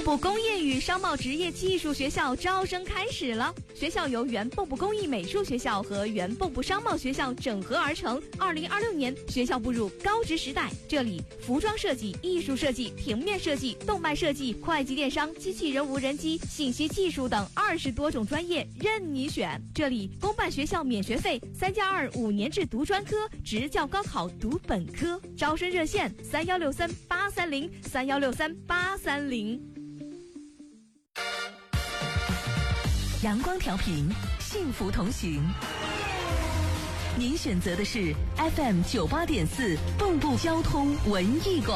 蚌埠工业与商贸职业技术学校招生开始了。学校由原蚌埠工艺美术学校和原蚌埠商贸学校整合而成。2026年，学校步入高职时代，这里服装设计、艺术设计、平面设计、动漫设计、会计电商、机器人无人机、信息技术等20多种专业任你选。这里公办学校免学费，3+2 5年制读专科，职教高考读本科。招生热线3163-830，3163-830。 阳光调频，幸福同行。您选择的是 FM98.4蚌埠交通文艺广。